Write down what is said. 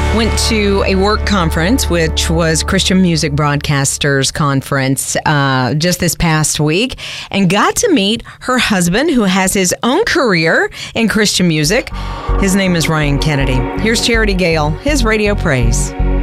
Went to a work conference, which was Christian Music Broadcasters Conference just this past week, and got to meet her husband, who has his own career in Christian music. His name is Ryan Kennedy. Here's Charity Gale, his Radio Praise.